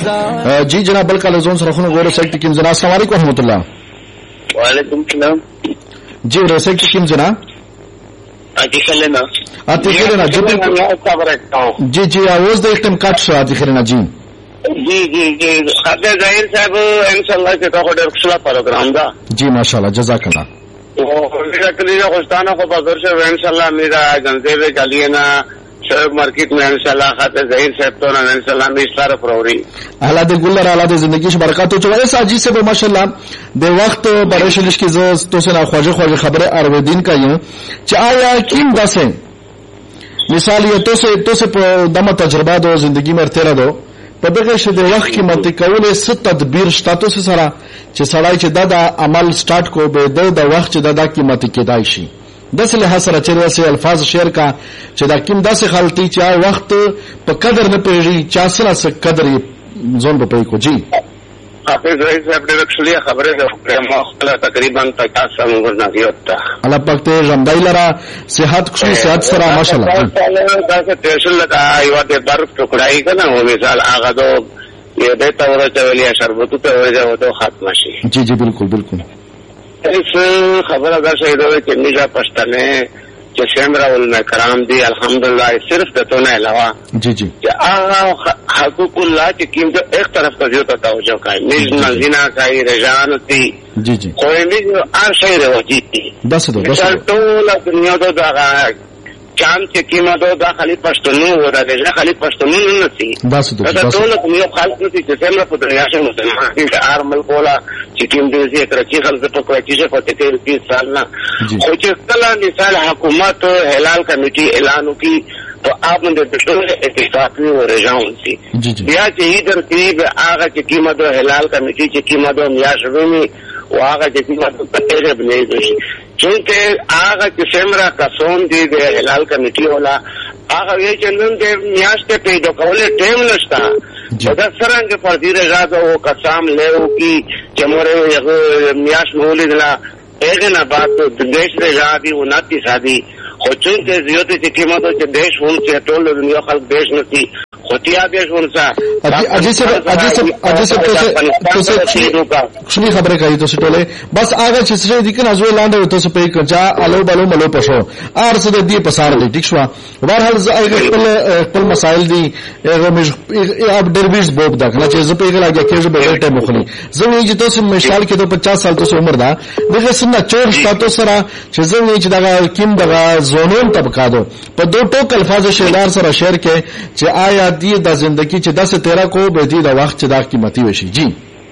جی جناب بل کال زون سره خو غوړو سیکټ کیم جناب السلام علیکم ورحمۃ الله. وعلیکم السلام. جی ریسیکٹ کیم جناب اتخلنا جی جی آواز د اختم کټ شو اتخلنا جی جی خاطر ظاهر صاحب انشاءاللہ چې تاسو ډېر ښه پروګرام دا جی ماشاءالله جزاک الله. او کلی خوستانه خو بازار شه انشاءاللہ میرا گنزیب چلینا شعب مارکیٹ میں انشاءاللہ خاطر ظاهر صاحب تو انشاءاللہ می اشاره پروری اعلی د ګلر اعلی د زندگی ش برکات او چوي ساجي سے ماشاءالله د وخت برشلش کی ز تو سره خواجه خبره ارویدین کا یو چې آیا کیم داسه مثال یو تو سے دمه تجربه دو زندگی میں تیرا دو په دغه شه د وخت کې مت کولې ست تدبیر شتاتو سره چې سړی چې دا عمل سٹارټ کو به د وخت چې دا قیمت کېدای شي داسې له سره چې واسه الفاظ شعر کا چې دا کوم داسې خلطي چې وخت په قدر نه پیږي چا سره قدر زون په کو جی حافظ رئیس صاحب ډېر ښه خبره ده مخله تقریبا 50 سال ورنه یوتا الله پاک ته رمضان لرا صحت خوشي صحت سره ماشاءالله دا څه تشل لگا یو د برف ټوکړای کنه او مثال هغه دو یو د تور چولیا شربتو ته ورځو ته ختم شي جی جی بالکل بالکل اس خبره دا شي دا چې میجا پښتنه چې سیمرا ول کرام دی الحمدلله صرف د تو نه علاوه جی جی چې حقوق الله چې کوم ایک طرف ته جو ته توجه کوي میز منزینا کوي رجانتی جی جی خو میز هر شی راوځي داسه ټول دنیا ته دا چان چې کیمه دا خالي پښتنو ودا د خالي پښتنو نه نسی دا ټول یو خالص نسی چې څنګه په دنیا کې مسلمان دي ارمل کولا چې کوم دې زه تر چې خلک په کوی چې په تیر 30 سال نه خو چې کله مثال حکومت هلال کمیټي اعلان وکي تو آپ نے ټول اتفاقی او رجاون سي بیا چې ترتیب هغه چې کیمه د هلال کمیټي چې کیمه د میاشوي او هغه چې کیمه په تیر باندې شي چونکه هغه چې سیمرا کسون دي د هلال کمیټي ولا هغه یې چې نن د میاشتې پیدا کولې ټیم نشتا دا څنګه پر دې رضا او قسم له کی چې مور میاش مولې دلا هغه نه بعد د دیش رضا دي او نتی سادي خو چونکه زیات چې قیمت او چې دیش ول چې ټول دنیا خلک دیش نتی خوتیا دیش ورسا اجي سب خوشی خبره کوي تاسو ټوله بس هغه چې څه دي کنه زوی لاندې تاسو په کچا الو بلو ملو پښو ارڅ د دې پسار دي ټیک شو ورحال خپل مسائل دي هغه مې اب درویش بوب دا کنه چې زه په هغه لګیا کېږم به ټیم مخني زه چې تاسو مثال کې ته 50 سال تاسو عمر دا دغه سنه چور تاسو سره چې زه چې دا کیم دغه زونون طبقه دو په دوه ټوک الفاظ شیلار سره شعر کې چې آیا دی د زندگی چې 10-13 کو به دی د وخت چې دا قیمتي وشي جی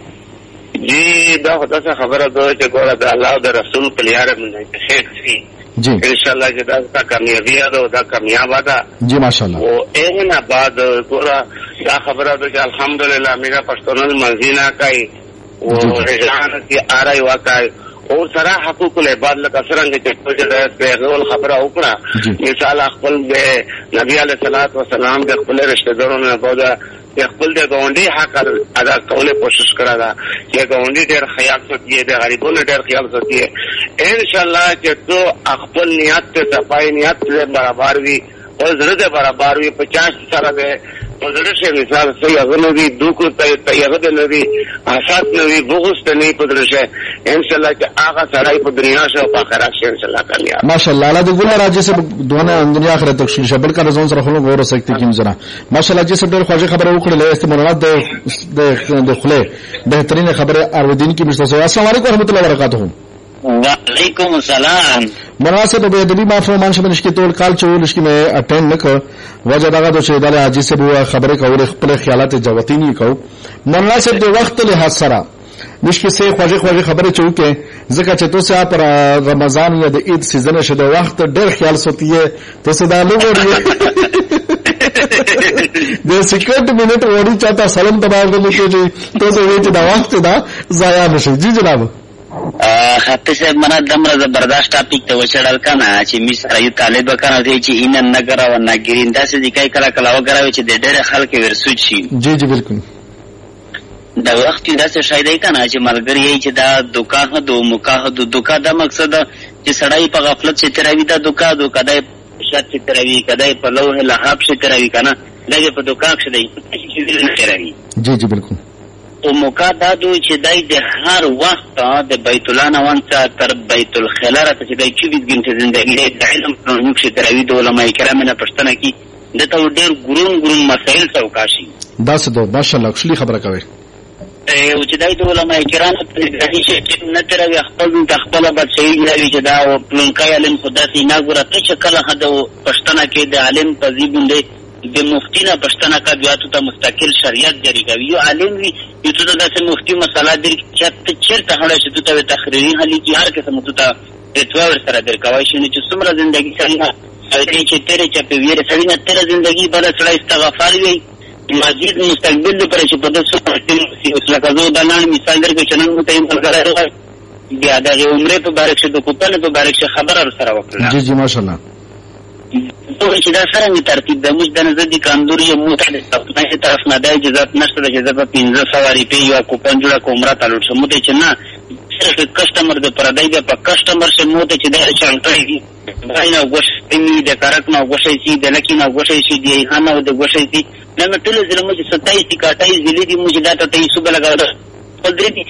جی دا خبره ده چې ګوره د الله او د رسول په لاره باندې خیر شي جی ان شاء الله چې دا کامیابی ده او دا کامیاب ده جی ماشاءالله او اینا بعد ګوره دا خبره ده چې الحمدلله میرا پښتون منزینا کوي او رجحان کی آرای واقعي اور سره حقوق العباد لکه څنګه چې په پیغول خبره وکړه مثال خپل د نبی علیه الصلاۃ والسلام د خپل رشتہ دارانو نه بوده خپل د ګاونډي حق ادا کولو کوشش کړه دا چې ګاونډي ډېر خیال ساتي د غریبونو ډېر خیال ساتي ان شاء الله چې تو خپل نیت ته صفای نیت ته برابر وي او زړه ته برابر وي 50 سره ده پدرشه مثال صحیح غنوی دوکو تیغد نوی حساد نوی بغض تنی پدرشه انشاءاللہ کہ آغا سرائی پا دنیا شا و پا خیرات شا انشاءاللہ کامیاب ماشاءاللہ اللہ دو گلہ راجی سے دوانا دنیا آخرت تکشیل شا بلکہ رزون سر خلو غور سکتی کیم زرا ماشاءاللہ جی سب دیر خواجی خبر اوکڑی لے استمرانات دے خلے بہترین خبر ارویدین کی مشتہ سے السلام علیکم ورحمۃ اللہ وبرکاتہ وعلیکم السلام مناسب به ادبی مفهوم شمنش کې ټول کال چولش کې مې اټینډ نکړ وجه دا د چې د حاجی صاحب خبره کول خپل خیالات جوتی نه کو مناسب د وخت له سره مشکل سے خواجه خبره چوکه ځکه چې تاسو پر رمضان یا د عید سیزن شه د وخت ډېر خیال ساتي تاسو دا لوګوري د سکرټ منټ وړي چاته سلام تبارک الله تاسو وی چې دا وخت دا ضایع نشي جی جناب حافظ صاحب منا دمره زبردست ټاپک ته وشړل کنه چې می سره یو طالب کنه دی چې ان نګرا و نګرین داسې د کای کلا کلا وګراوي چې د ډېر خلک ورسوچ شي جی جی بالکل دا وخت داسې شایدای کنه چې ملګری چې دا دوکاه دو مکاه دو دوکا دا مقصد چې سړی په غفلت چې تروي دا دوکا دای شات چې تروي کدای په لوه لحاب چې تروي کنه دغه په دوکان کې دی نه کوي. جی جی بالکل. او موقع دا دوی چې دای د هر وخت د بیت الله نوان تر بیت الخلا ته چې دای 24 غنټه ژوندۍ د علم په نوم کې دراوی د علماء کرام نه پښتنه کی دته ډېر ګرون مسائل څوکاشي. دا څه دوه ماشاءالله خپل خبره کوي. او چې دای د علماء کرام په دې چې نه تروي خپل بچي لري چې دا او پلانکای علم خدا سي نه ګره ته چې کله هدا پښتنه کې د عالم تذیبونده د مفتی نه پښتنه کا دیاتو ته مستقل شریعت جاری کوي. یو عالم وي یو ته داسې مفتی مسله در چې چیرته هړه چې ته تخریری حلی کی هر قسم ته اتوا ور سره درکوي شنو چې څومره ژوندۍ سړی نه چې تیرې چې په ویره سړی نه تیر ژوندۍ بل سره استغفار وي مزید مستقبل پر چې په داسې اوس لکه زه د نن مثال درکې چې نن متیم کړه بیا د عمره په بارک شه د کوپن په بارک شه خبره سره وکړه. جی جی ماشاءالله. چې دا څنګه ترتیب د موږ د نزدې کاندوري مو ته د طرف نه د اجازه نشته د اجازه په 1500 روپۍ یو کوپن جوړه کومره تلل شمو ته چې نه صرف کسٹمر د پردای د په کسٹمر شه مو ته چې د چانټي باندې وګورئ می د کارک نو وګورئ چې د لکې نو وګورئ چې دی هانو د وګورئ چې نن ټول ځله مو چې 27 کاټای زلي دي موږ دا ته یې صبح لګاو پدری دي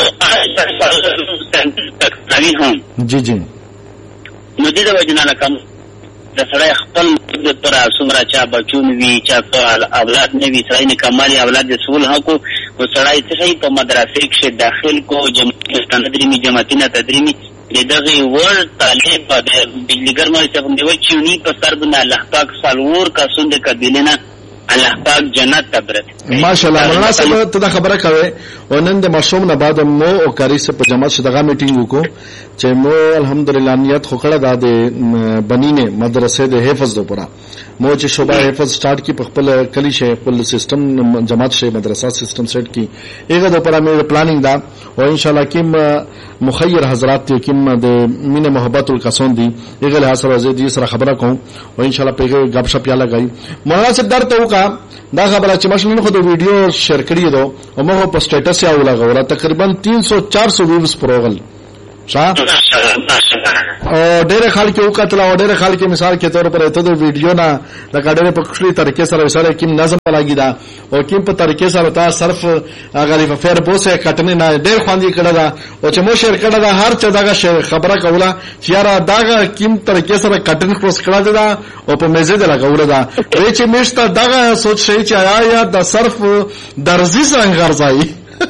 جی جی نو دې د وجنه کوم د سړی خپل پر څومره چا بچون وی چا اولاد نه وی سړی نه کمالي اولاد د سول حق او سړی څخه په مدرسې کې داخل کو جمعیت تدریمی جماعتینه تدریمی دغه ور طالب د بجلیګر مې څه په دی چونی په سر باندې الله پاک سالور کا سند کبیلنا الله پاک جنت تبرت ماشاءالله. مولانا صاحب ته خبره کوي او نن د مشوم نه بعد مو او کاری سره په جماعت شدغه میټینګ وکړو چې مو الحمدلله نیت خو کړه د بنینه مدرسې د حفظ لپاره مو چې شوبه حفظ سٹارټ کی په خپل کلی شه خپل سیستم جماعت شه مدرسه سیستم سیټ کی ایغه د لپاره مې پلانینګ دا او ان شاء الله کیم مخیر حضرات کیم د مینه محبت القصون دی ایغه له سره زه دې سره خبره کوم او ان شاء الله په غب شپ یا لګای. مولانا صاحب درته دا خبره چې ماشین خو د ویډیو شیر کړی دو او موږ په سټیټس یې ولګاوه تقریبا 300-400 ویوز پروغل شاه او ډېر خلک یو کتل او ډېر خلک مثال کې تور پر ته د ویډیو نه د کډره په خپل طریقې سره وسره کیم نظم لاګی دا او کیم په طریقې سره تا صرف غریب فیر بوسه کټنه نه ډېر خواندې کړه دا او چې مو شیر کړه دا هر څه دغه خبره کوله چې یاره داغه کیم طریقې سره کټن کروس کړه دا او په میزه د لګوله دا وی چې مشته دغه سوچ شي چې آیا د صرف درزي څنګه غرضای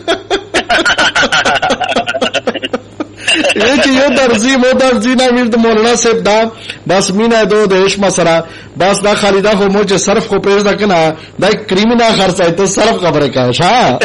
چې یو درزي مو درزي نه ویل د مولانا صاحب دا بس مینا دو د هشم سره بس دا خالدا خو مو چې صرف خو پېژ دا کنه دا کریمینال خرڅای ته صرف خبره کوي ها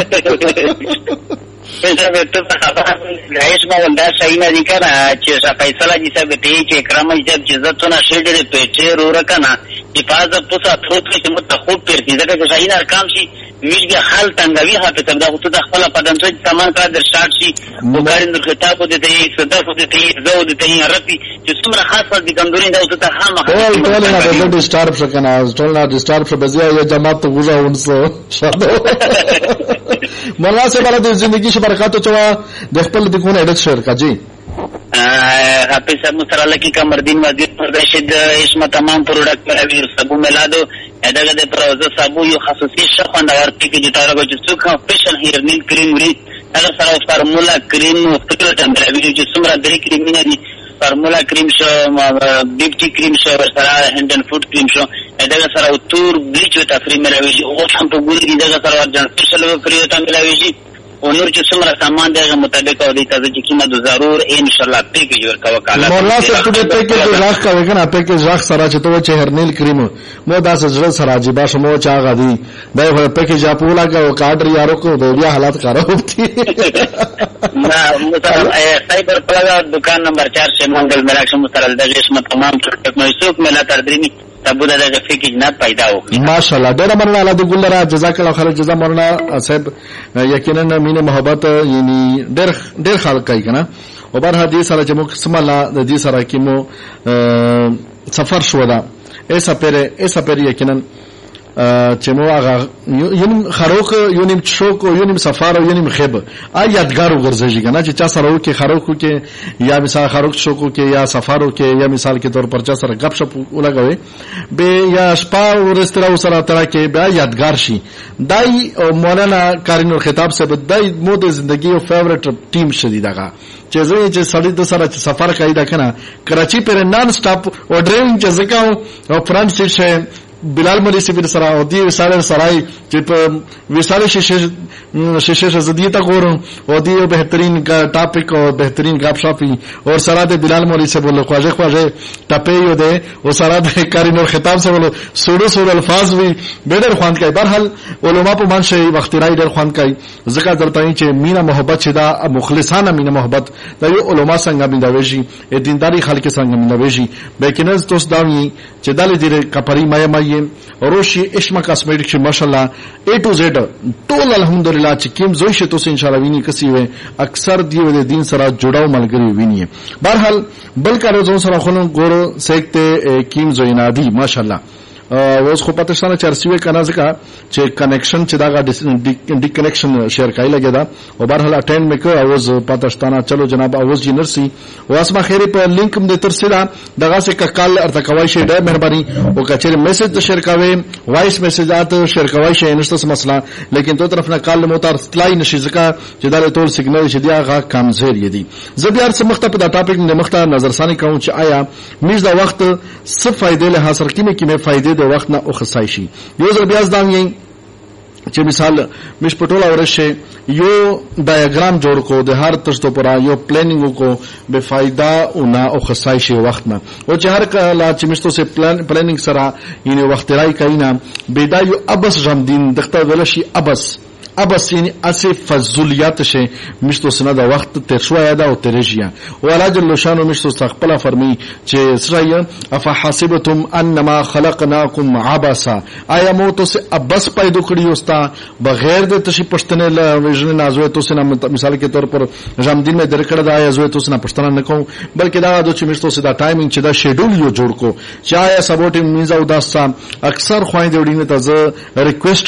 پیسې ته خبره هشم ولدا صحیح نه دي کنه چې فیصله دي چې به چې کرام چې عزتونه شیډره پېټه رو رکنه حفاظت پوسه ټوټ کې مت خو پېرتي دا چې صحیح ارقام شي میږي حال تنګوي حافظ دا خو ته خپل پدن څخه سامان کا در شارټ شي او کارین در خطاب دې ته صدف دې ته زو دې ته رپی چې څومره خاصه دي کمزوري دا ته هم ټول نه د ډیسټارب شکنه ټول نه ډیسټارب شو بزیا یو جماعت ته غوځاونسو شادو مولانا سے بڑا زندگی سے برکات چوا د خپل د کوونه اډت شهر کا جی حافظ صاحب مصطفی کی کمردین وزیر پردشد اسم تمام پروڈکٹ میرا سبو ملا دو ادغه د پروزه سبو یو خصوصي شخوند ورته کې چې تارغه چې څوک سپیشل هیرنیل کریم ری هغه سره فارمولا کریم او فکر تندره ویډیو چې څومره درې کریم نه دي فارمولا کریم شو بیوټي کریم شو سره هندن فوډ کریم شو ادغه سره تور بلیچ وته فری ملوي او هم په ګوري دغه سره ورجن سپیشل فری وته ملوي او نور چې څومره سامان دغه مطابق او د تاسو چې قیمت ضرور ان شاء الله پیکیج ورکاو کاله مولا صاحب ته پیکیج راخ کوي کنه پیکیج راخ سره چې ته چې هرنیل کریم مو داس زړه سره چې باش مو چا غدي دا پیکیج اپو لاګه کارډ یارو کو بیا حالات خراب دي نه مطلب سایبر پلازا دکان نمبر 4 سے منگل مراکش مسترل دغه اسم تمام ټکنالوژي ملا تر درمی تبو دغه پیکیج نه پیدا وکړي ماشاءالله ډېر مننه الله دې ګل را جزاک الله خیر جزا مولانا صاحب یقینا مینه محبت یعنی ډېر خلک کوي کنه او بر حدیث سره چې مو قسم الله د دې سره کې مو سفر شو دا ایسا پیر یقینا چې مو هغه یونیم خروق یونیم چوک او یونیم سفار او یونیم خیب یادګار وګرځي کنه چې چا سره وکي خروق کې یا مثال خروق چوکو کې یا سفارو کې یا مثال کې تور پر چا سره غپ شپ ولګوي به یا شپه ورستراو سره تر کې بیا یادګار شي دای مولانا کارینور خطاب سے بدای مو د زندگی او فیورټ ټیم شدیدغه چې زه چې سړی د سره سفر کوي دا کنه کراچي پر نان سټاپ او ډرایوینګ چې زکاو او فرانت سیټ شه بلال مری سے بھی سرا ہوتی ہے وسالے سرائی جب وسالے شیشے زدی تک اور ہوتی ہے بہترین کا ٹاپک اور بہترین گپ شاپی اور سرا دے بلال مری سے بولو خواجہ خواجہ ٹپے ہو دے وہ سرا دے کارین اور خطاب سے بولو سوڑو الفاظ بھی بیڈر خوان کا بہرحال علماء پہ منش وقت رائی ڈر خوان کا ذکر درتا چ مینا محبت شدا مخلصانہ مینا محبت دا علماء سنگا من دویجی دینداری خلق سنگا من دویجی بیکنز توس داوی چ دل دیر کپری مای روشي اشما کاسمیټک چې ماشاءالله A to Z ټول الحمدلله چې کیم زوی شته ان شاء الله ویني کسي وي اکثر دی د دین سره جوړاو ملګری ویني بهرحال بل کارو ځون سره خلون ګورو سیکته کیم زوی نادي ماشاءالله اوس خو پته شانه چرسیوي کنه ځکه چې کنیکشن چې دا ډی کنیکشن شیر کای لګی دا او بهرحال اټینډ میکو اوس پاتشتانه چلو جناب اوس جی نرسي واسما خیری په لینک هم د ترسیدا دغه څخه کال ارته کوي شي ډېر مهرباني او کچره میسج شیر کاوي وایس میسجات شیر کوي شي نشته مسله لیکن تو طرف نه کال موتر سلای نشي ځکه چې دا ټول سیګنل شي دی هغه کمزور دي زه بیا سم مخته په دا ټاپک نه مخته نظر ثاني کوم چې آیا میز دا وخت څه فائدې له حاصل کیمه فائدې د وخت نه او خصای شي یو ځل بیا ځدان یې چې مثال مش پټولا ورشه یو ډایاګرام جوړ کو د هر تشتو پر یو پلانینګ کو به فائدہ او نه او خصای شي وخت نه او چې هر کله چې مشتو سه پلانینګ سره یعنی وخت راي کینا بيدا یو ابس جام دین دغه ولشي ابس یعنی اسی فضولیات شه مشتو سنا دا وخت تر شو یادا او ترجیا ولا جل شانو مشتو استقبل فرمی چې سریا افحسبتم انما خلقناکم عبسا آیا موت سے ابس پیدا کړی اوستا بغیر د تشی پښتنه لویژن نازوه تو سنا مثال کے طور پر جام دین میں درکړه دا آیا زوه تو سنا پښتنه نکوم بلکې دا د چې مشتو سے دا ټایمینګ چې دا شیډول یو جوړ کو چې آیا سبوټینګ میزا او داسا اکثر خوایند وړینه ته ز ریکویسٹ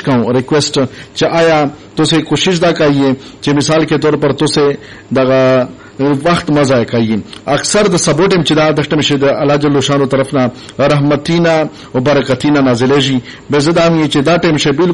چې آیا تو سے کوشش دا کایے چې مثال کے طور پر تو سے دغه وخت مزه کوي اکثر د سبوټم چې دا دښته مشه د الله جل شانو طرفنا رحمتینا او برکتینا نازلېږي به زدام چې دا ټیم شه بالکل